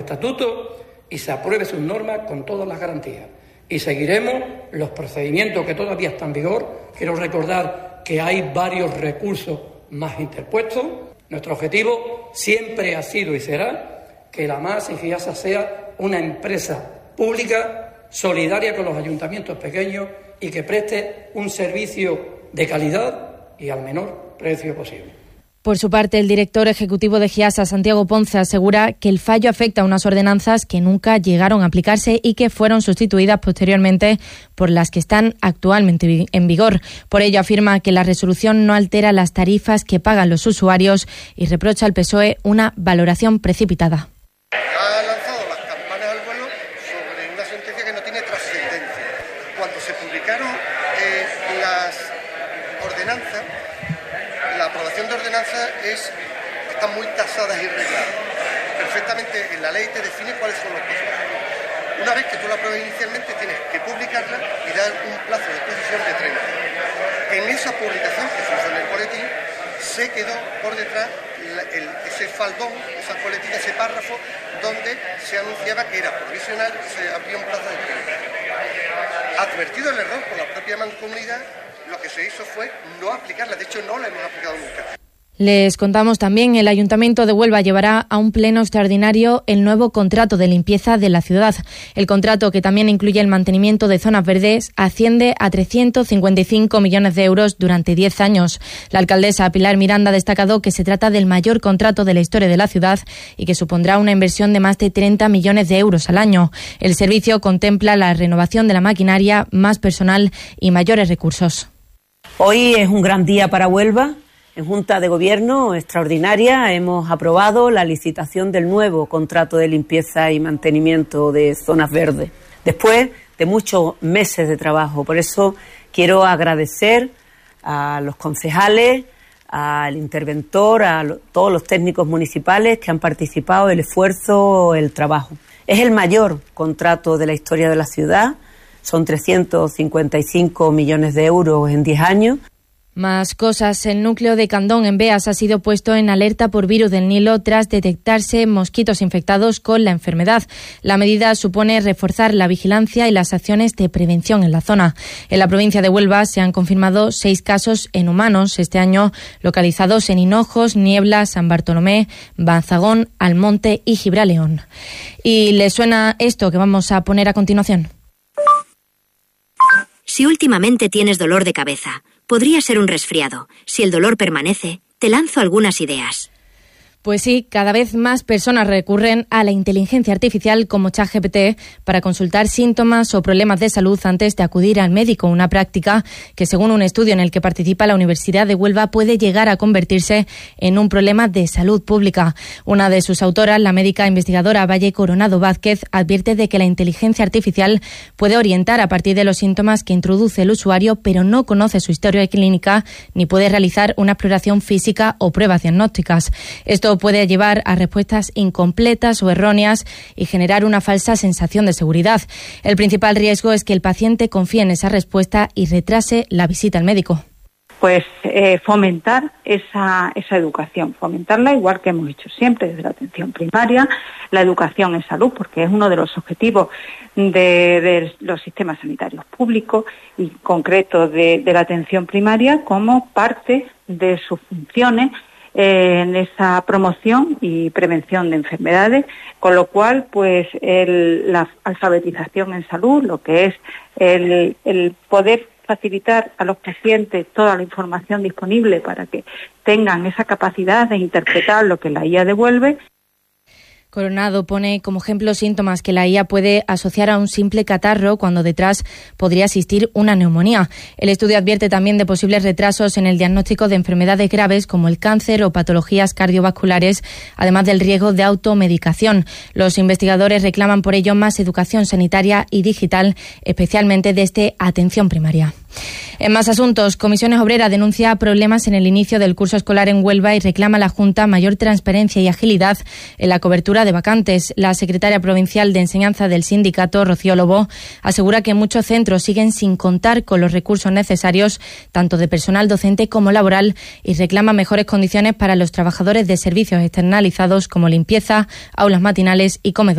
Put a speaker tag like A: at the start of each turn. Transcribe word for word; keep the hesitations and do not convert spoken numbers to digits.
A: estatutos y se apruebe sus normas con todas las garantías. Y seguiremos los procedimientos que todavía están en vigor. Quiero recordar que hay varios recursos más interpuestos. Nuestro objetivo siempre ha sido y será que la M A S y FIASA sea una empresa pública solidaria con los ayuntamientos pequeños y que preste un servicio de calidad y al menor precio posible.
B: Por su parte, el director ejecutivo de GIASA, Santiago Ponce, asegura que el fallo afecta a unas ordenanzas que nunca llegaron a aplicarse y que fueron sustituidas posteriormente por las que están actualmente en vigor. Por ello, afirma que la resolución no altera las tarifas que pagan los usuarios y reprocha al P S O E una valoración precipitada.
C: Ha lanzado las campanas al vuelo sobre una sentencia que no tiene trascendencia. Cuando se publicaron eh, las ordenanzas, la aprobación de ordenanzas es, están muy tasadas y regladas. Perfectamente en la ley te define cuáles son los pasos. Una vez que tú la apruebas inicialmente, tienes que publicarla y dar un plazo de exposición de treinta. En esa publicación, que se hizo en el boletín, se quedó por detrás la, el, ese faldón, esa coletilla, ese párrafo, donde se anunciaba que era provisional y se abría un plazo de treinta. Advertido el error por la propia Mancomunidad, lo que se hizo fue no aplicarla, de hecho no la hemos aplicado nunca.
B: Les contamos también, el Ayuntamiento de Huelva llevará a un pleno extraordinario el nuevo contrato de limpieza de la ciudad. El contrato, que también incluye el mantenimiento de zonas verdes, asciende a trescientos cincuenta y cinco millones de euros durante diez años. La alcaldesa Pilar Miranda ha destacado que se trata del mayor contrato de la historia de la ciudad y que supondrá una inversión de más de treinta millones de euros al año. El servicio contempla la renovación de la maquinaria, más personal y mayores recursos.
D: Hoy es un gran día para Huelva. En Junta de Gobierno extraordinaria hemos aprobado la licitación del nuevo contrato de limpieza y mantenimiento de zonas verdes, después de muchos meses de trabajo. Por eso quiero agradecer a los concejales, al interventor, a lo, todos los técnicos municipales que han participado, el esfuerzo, el trabajo. Es el mayor contrato de la historia de la ciudad. Son trescientos cincuenta y cinco millones de euros en diez años.
B: Más cosas. El núcleo de Candón, en Beas, ha sido puesto en alerta por virus del Nilo tras detectarse mosquitos infectados con la enfermedad. La medida supone reforzar la vigilancia y las acciones de prevención en la zona. En la provincia de Huelva se han confirmado seis casos en humanos este año, localizados en Hinojos, Niebla, San Bartolomé, Banzagón, Almonte y Gibraleón. ¿Y les suena esto que vamos a poner a continuación?
E: Si últimamente tienes dolor de cabeza, podría ser un resfriado. Si el dolor permanece, te lanzo algunas ideas.
B: Pues sí, cada vez más personas recurren a la inteligencia artificial como ChatGPT para consultar síntomas o problemas de salud antes de acudir al médico, una práctica que, según un estudio en el que participa la Universidad de Huelva, puede llegar a convertirse en un problema de salud pública. Una de sus autoras, la médica investigadora Valle Coronado Vázquez, advierte de que la inteligencia artificial puede orientar a partir de los síntomas que introduce el usuario, pero no conoce su historia clínica ni puede realizar una exploración física o pruebas diagnósticas. Esto puede llevar a respuestas incompletas o erróneas y generar una falsa sensación de seguridad. El principal riesgo es que el paciente confíe en esa respuesta y retrase la visita al médico.
F: Pues eh, fomentar esa, esa educación, fomentarla igual que hemos hecho siempre desde la atención primaria, la educación en salud, porque es uno de los objetivos de, de los sistemas sanitarios públicos y en concreto de, de la atención primaria como parte de sus funciones en esa promoción y prevención de enfermedades, con lo cual pues el, la alfabetización en salud, lo que es el, el poder facilitar a los pacientes toda la información disponible para que tengan esa capacidad de interpretar lo que la I A devuelve.
B: Coronado pone como ejemplo síntomas que la I A puede asociar a un simple catarro cuando detrás podría existir una neumonía. El estudio advierte también de posibles retrasos en el diagnóstico de enfermedades graves como el cáncer o patologías cardiovasculares, además del riesgo de automedicación. Los investigadores reclaman por ello más educación sanitaria y digital, especialmente desde atención primaria. En más asuntos, Comisiones Obreras denuncia problemas en el inicio del curso escolar en Huelva y reclama a la Junta mayor transparencia y agilidad en la cobertura de vacantes. La secretaria provincial de Enseñanza del sindicato, Rocío Lobo, asegura que muchos centros siguen sin contar con los recursos necesarios, tanto de personal docente como laboral, y reclama mejores condiciones para los trabajadores de servicios externalizados como limpieza, aulas matinales y comedores.